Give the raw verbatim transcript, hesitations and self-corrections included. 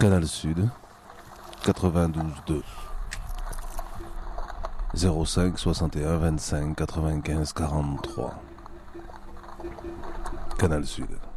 Canal Sud, quatre-vingt-douze deux, zéro cinq soixante et un vingt-cinq quatre-vingt-quinze quarante-trois. Canal Sud.